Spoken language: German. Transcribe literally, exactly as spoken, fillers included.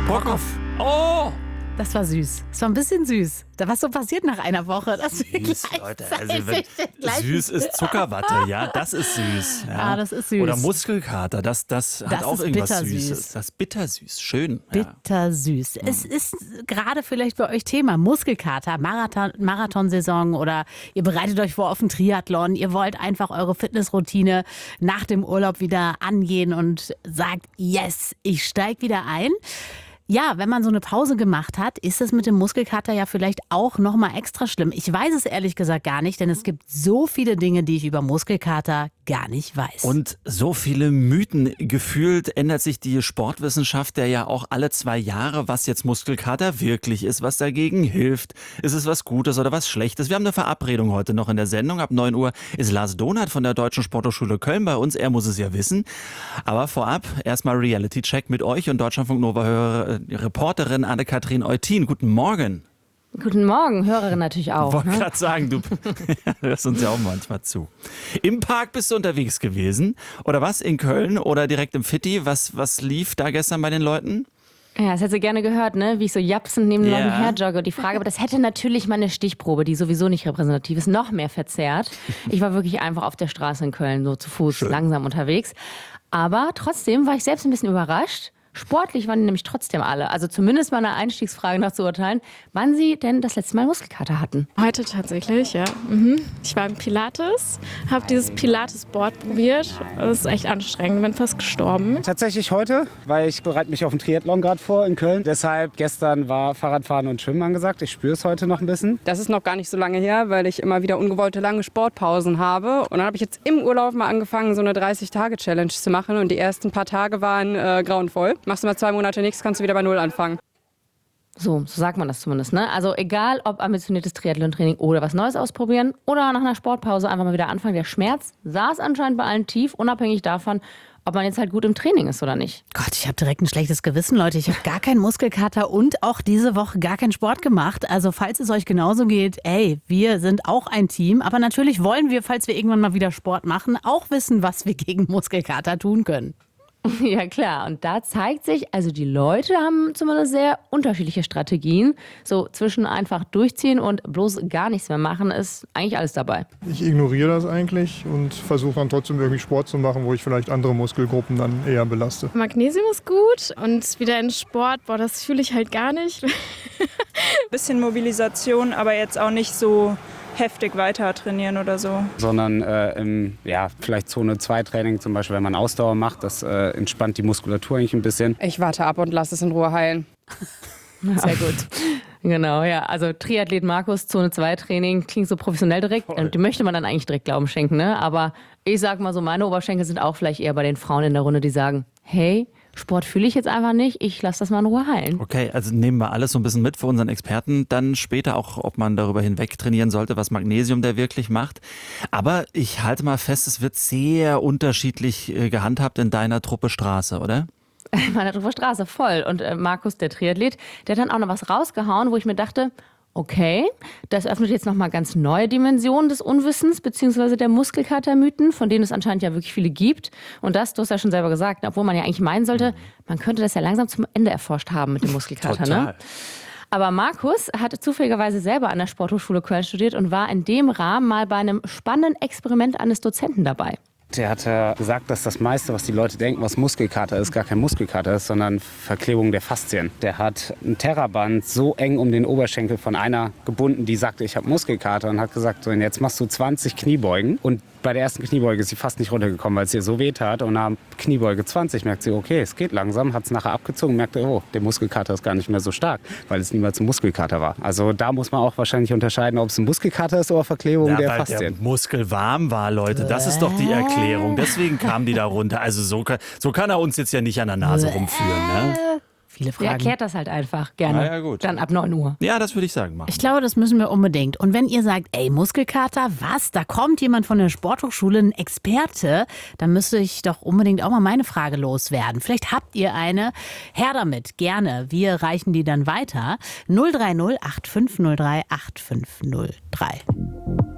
Brockhoff. Oh! Das war süß. Das war ein bisschen süß. Da was so passiert nach einer Woche. Das süß, Leute. Also wenn süß ist Zuckerwatte, ja, das ist süß. Ja, ah, das ist süß. Oder Muskelkater, das, das, das hat auch irgendwas Süßes. Das ist bittersüß, schön. Bittersüß. Ja. Es ist gerade vielleicht bei euch Thema Muskelkater, Marathon, Marathonsaison oder ihr bereitet euch vor auf einen Triathlon. Ihr wollt einfach eure Fitnessroutine nach dem Urlaub wieder angehen und sagt, yes, ich steige wieder ein. Ja, wenn man so eine Pause gemacht hat, ist es mit dem Muskelkater ja vielleicht auch noch mal extra schlimm. Ich weiß es ehrlich gesagt gar nicht, denn es gibt so viele Dinge, die ich über Muskelkater gar nicht weiß. Und so viele Mythen. Gefühlt ändert sich die Sportwissenschaft ja, ja auch alle zwei Jahre, was jetzt Muskelkater wirklich ist, was dagegen hilft. Ist es was Gutes oder was Schlechtes? Wir haben eine Verabredung heute noch in der Sendung. Ab neun Uhr ist Lars Donath von der Deutschen Sporthochschule Köln bei uns. Er muss es ja wissen. Aber vorab erstmal Reality-Check mit euch und Deutschlandfunk Nova-Hörer. Reporterin Anne-Kathrin Eutin. Guten Morgen. Guten Morgen, Hörerin natürlich auch. Ich wollte ne? gerade sagen, du hörst uns ja auch manchmal zu. Im Park bist du unterwegs gewesen, oder was? In Köln oder direkt im Fitti? Was, was lief da gestern bei den Leuten? Ja, das hättest du gerne gehört, ne? Wie ich so japsend neben den Ja. Leuten herjogge. Und die Frage, aber das hätte natürlich meine Stichprobe, die sowieso nicht repräsentativ ist, noch mehr verzerrt. Ich war wirklich einfach auf der Straße in Köln, so zu Fuß, Schön. langsam unterwegs. Aber trotzdem war ich selbst ein bisschen überrascht. Sportlich waren die nämlich trotzdem alle. Also zumindest mal eine Einstiegsfrage nach zu urteilen, wann sie denn das letzte Mal Muskelkater hatten. Heute tatsächlich, ja. Mhm. Ich war im Pilates, habe dieses Pilates-Board probiert. Das ist echt anstrengend, bin fast gestorben. Tatsächlich heute, weil ich bereite mich auf einen Triathlon gerade vor in Köln. Deshalb gestern war Fahrradfahren und Schwimmen angesagt. Ich spüre es heute noch ein bisschen. Das ist noch gar nicht so lange her, weil ich immer wieder ungewollte lange Sportpausen habe. Und dann habe ich jetzt im Urlaub mal angefangen, so eine dreißig-Tage-Challenge zu machen. Und die ersten paar Tage waren äh, grauenvoll. Machst du mal zwei Monate nichts, kannst du wieder bei Null anfangen. So, so sagt man das zumindest, ne? Also egal, ob ambitioniertes Triathlon-Training oder was Neues ausprobieren oder nach einer Sportpause einfach mal wieder anfangen. Der Schmerz saß anscheinend bei allen tief, unabhängig davon, ob man jetzt halt gut im Training ist oder nicht. Gott, ich habe direkt ein schlechtes Gewissen, Leute. Ich habe gar keinen Muskelkater und auch diese Woche gar keinen Sport gemacht. Also falls es euch genauso geht, ey, wir sind auch ein Team. Aber natürlich wollen wir, falls wir irgendwann mal wieder Sport machen, auch wissen, was wir gegen Muskelkater tun können. Ja klar, und da zeigt sich, also die Leute haben zumindest sehr unterschiedliche Strategien. So zwischen einfach durchziehen und bloß gar nichts mehr machen ist eigentlich alles dabei. Ich ignoriere das eigentlich und versuche dann trotzdem irgendwie Sport zu machen, wo ich vielleicht andere Muskelgruppen dann eher belaste. Magnesium ist gut und wieder in Sport, boah, das fühle ich halt gar nicht. Bisschen Mobilisation, aber jetzt auch nicht so heftig weiter trainieren oder so. Sondern äh, im, ja, vielleicht Zone zwei Training zum Beispiel, wenn man Ausdauer macht, das äh, entspannt die Muskulatur eigentlich ein bisschen. Ich warte ab und lasse es in Ruhe heilen. Sehr gut. Genau, ja. Also Triathlet Markus, Zone zwei Training, klingt so professionell direkt. Und dem möchte man dann eigentlich direkt Glauben schenken, ne? Aber ich sag mal so, meine Oberschenkel sind auch vielleicht eher bei den Frauen in der Runde, die sagen, hey, Sport fühle ich jetzt einfach nicht, ich lasse das mal in Ruhe heilen. Okay, also nehmen wir alles so ein bisschen mit für unseren Experten. Dann später auch, ob man darüber hinweg trainieren sollte, was Magnesium der wirklich macht. Aber ich halte mal fest, es wird sehr unterschiedlich äh, gehandhabt in deiner Truppe Straße, oder? Meiner Truppe Straße, voll. Und äh, Markus, der Triathlet, der hat dann auch noch was rausgehauen, wo ich mir dachte, okay, das öffnet jetzt nochmal ganz neue Dimensionen des Unwissens beziehungsweise der Muskelkatermythen, von denen es anscheinend ja wirklich viele gibt. Und das, du hast ja schon selber gesagt, obwohl man ja eigentlich meinen sollte, man könnte das ja langsam zum Ende erforscht haben mit dem Muskelkater. Total. Ne? Aber Markus hat zufälligerweise selber an der Sporthochschule Köln studiert und war in dem Rahmen mal bei einem spannenden Experiment eines Dozenten dabei. Der hat ja gesagt, dass das meiste, was die Leute denken, was Muskelkater ist, gar kein Muskelkater ist, sondern Verklebung der Faszien. Der hat ein Terraband so eng um den Oberschenkel von einer gebunden, die sagte, ich habe Muskelkater und hat gesagt, so, und jetzt machst du zwanzig Kniebeugen. Und bei der ersten Kniebeuge ist sie fast nicht runtergekommen, weil es ihr so weh tat. Und nach Kniebeuge zwanzig merkt sie, okay, es geht langsam, hat es nachher abgezogen, merkte, oh, der Muskelkater ist gar nicht mehr so stark, weil es niemals ein Muskelkater war. Also da muss man auch wahrscheinlich unterscheiden, ob es ein Muskelkater ist oder Verklebung Ja, der weil Faszien. der Muskel warm war, Leute. Das ist doch die Erklärung. Deswegen kam die da runter. Also so kann, so kann er uns jetzt ja nicht an der Nase rumführen, ne? Viele Der Fragen. erklärt das halt einfach gerne. Na ja, gut. Dann ab neun Uhr. Ja, das würde ich sagen, machen. Ich glaube, das müssen wir unbedingt. Und wenn ihr sagt, ey, Muskelkater, was? Da kommt jemand von der Sporthochschule, ein Experte, dann müsste ich doch unbedingt auch mal meine Frage loswerden. Vielleicht habt ihr eine. Her damit, gerne. Wir reichen die dann weiter. null drei null acht fünf null drei acht fünf null drei.